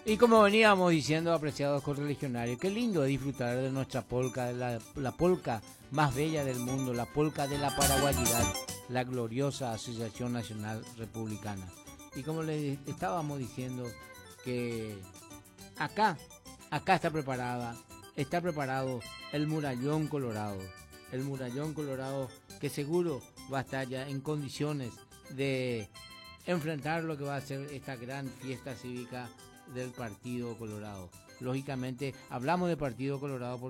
Y como veníamos diciendo, apreciados correligionarios, qué lindo es disfrutar de nuestra polca, de la polca más bella del mundo, la polca de la paraguayidad, la gloriosa Asociación Nacional Republicana. Y como les estábamos diciendo, que acá está preparado el Murallón Colorado. El Murallón Colorado que seguro va a estar ya en condiciones de enfrentar lo que va a ser esta gran fiesta cívica del Partido Colorado. Lógicamente, hablamos de Partido Colorado